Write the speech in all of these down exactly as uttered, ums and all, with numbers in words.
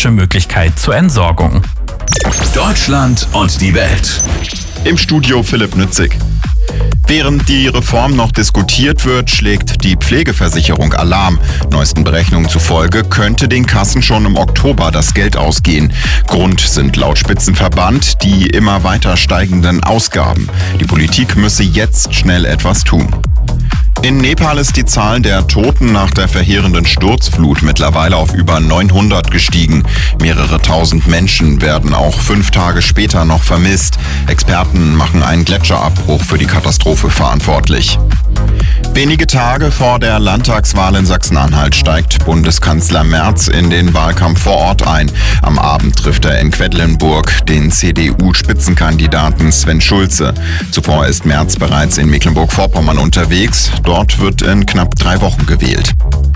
technische Möglichkeit zur Entsorgung. Deutschland und die Welt. Im Studio Philipp Nützig. Während die Reform noch diskutiert wird, schlägt die Pflegeversicherung Alarm. Neuesten Berechnungen zufolge könnte den Kassen schon im Oktober das Geld ausgehen. Grund sind laut Spitzenverband die immer weiter steigenden Ausgaben. Die Politik müsse jetzt schnell etwas tun. In Nepal ist die Zahl der Toten nach der verheerenden Sturzflut mittlerweile auf über neunhundert gestiegen. Mehrere tausend Menschen werden auch fünf Tage später noch vermisst. Experten machen einen Gletscherabbruch für die Katastrophe verantwortlich. Wenige Tage vor der Landtagswahl in Sachsen-Anhalt steigt Bundeskanzler Merz in den Wahlkampf vor Ort ein. Am Abend trifft er in Quedlinburg den C D U-Spitzenkandidaten Sven Schulze. Zuvor ist Merz bereits in Mecklenburg-Vorpommern unterwegs. Dort wird in knapp drei Wochen gewählt.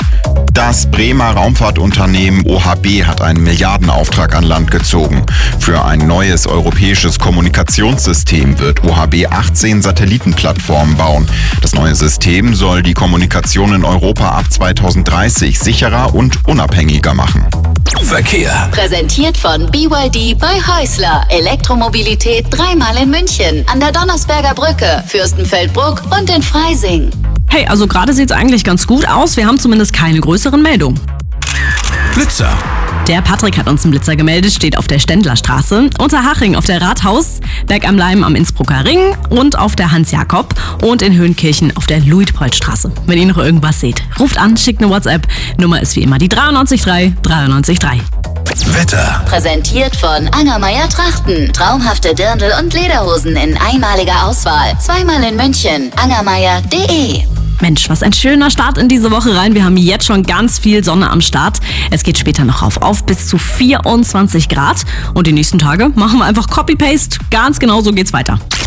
Das Bremer Raumfahrtunternehmen O H B hat einen Milliardenauftrag an Land gezogen. Für ein neues europäisches Kommunikationssystem wird O H B achtzehn Satellitenplattformen bauen. Das neue System soll die Kommunikation in Europa ab zweitausenddreißig sicherer und unabhängiger machen. Verkehr. Präsentiert von B Y D bei Häusler. Elektromobilität dreimal in München, an der Donnersberger Brücke, Fürstenfeldbruck und in Freising. Hey, also gerade sieht's eigentlich ganz gut aus. Wir haben zumindest keine größeren Meldungen. Blitzer. Der Patrick hat uns einen Blitzer gemeldet, steht auf der Ständlerstraße, Unterhaching auf der Rathaus, Berg am Leim am Innsbrucker Ring und auf der Hans-Jakob und in Höhenkirchen auf der Luitpoldstraße. Wenn ihr noch irgendwas seht, ruft an, schickt eine WhatsApp. Nummer ist wie immer die drei neun drei drei neun drei. Wetter. Präsentiert von Angermeier Trachten. Traumhafte Dirndl und Lederhosen in einmaliger Auswahl. Zweimal in München. angermeier punkt de. Mensch, was ein schöner Start in diese Woche rein. Wir haben jetzt schon ganz viel Sonne am Start. Es geht später noch auf, auf bis zu vierundzwanzig Grad. Und die nächsten Tage machen wir einfach Copy-Paste. Ganz genau so geht's weiter.